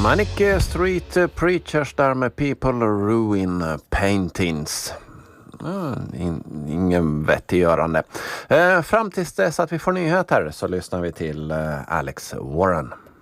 Manic Street Preachers där med People Ruin Paintings. Ingen vettiggörande. Fram tills dess att vi får nyheter så lyssnar vi till Alex Warren.